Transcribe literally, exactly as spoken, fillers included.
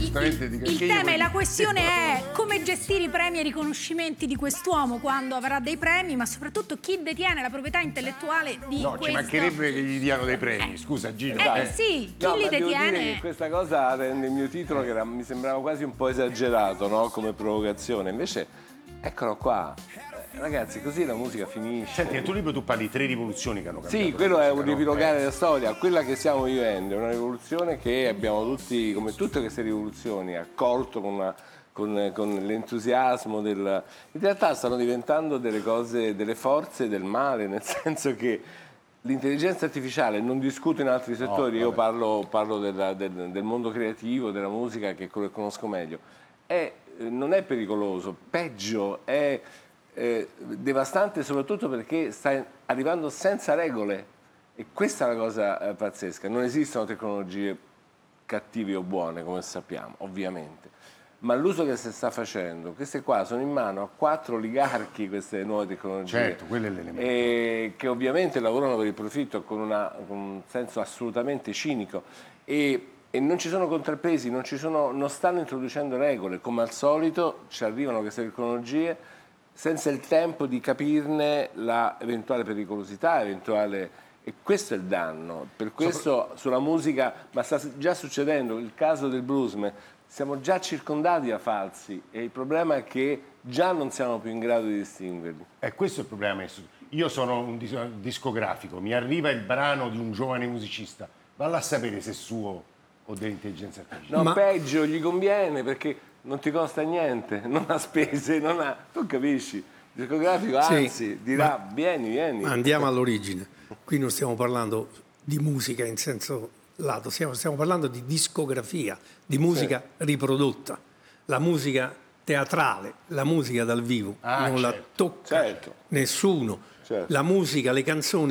giustamente dica, il che tema io e la voglio- questione è come gestire i premi e i riconoscimenti di quest'uomo quando avrà dei premi, ma soprattutto chi detiene la proprietà intellettuale di No, questo. ci mancherebbe che gli diano dei premi, scusa Gino. Eh, eh. sì, chi No, li ma devo dire detiene? che questa cosa rende il mio titolo, che era- mi sembrava quasi un po' esagerato, no? Come provocazione. Invece, eccolo qua. Eh, ragazzi, così la musica finisce. Senti, nel tuo libro tu parli di tre rivoluzioni che hanno cambiato. Sì, la quello è musica, un no? riepilogare Eh. la storia, quella che stiamo vivendo, è una rivoluzione che abbiamo tutti, come tutte queste rivoluzioni, accolto con, una- con- con l'entusiasmo del... In realtà stanno diventando delle cose, delle forze del male, nel senso che l'intelligenza artificiale, non discuto in altri settori, io vabbè. parlo, parlo della- del, del mondo creativo, della musica, che è quello che conosco meglio, è, non è pericoloso, peggio, è eh, devastante soprattutto perché sta arrivando senza regole e questa è la cosa eh, pazzesca. Non esistono tecnologie cattive o buone, come sappiamo, ovviamente, ma l'uso che si sta facendo, queste qua sono in mano a quattro oligarchi, queste nuove tecnologie, Certo, quello è l'elemento. e che ovviamente lavorano per il profitto con, una- con un senso assolutamente cinico e, e non ci sono contrappesi, non, ci sono, non stanno introducendo regole, come al solito ci arrivano queste tecnologie senza il tempo di capirne la eventuale pericolosità, eventuale... e questo è il danno. Per questo sulla musica, ma sta già succedendo, il caso del bluesman, siamo già circondati da falsi e il problema è che già non siamo più in grado di distinguerli. E questo è il problema. Io sono un dis- discografico, mi arriva il brano di un giovane musicista, valla a sapere se è suo o dell'intelligenza artificiale. No, Ma- peggio, gli conviene perché non ti costa niente, non ha spese, non ha... tu capisci? Il discografico Sì, anzi dirà vieni, vieni. Ma andiamo all'origine. Qui non stiamo parlando di musica in senso lato, stiamo, stiamo parlando di discografia, di musica riprodotta. La musica teatrale, la musica dal vivo, Ah, non la certo, tocca certo. nessuno. Certo. La musica, le canzoni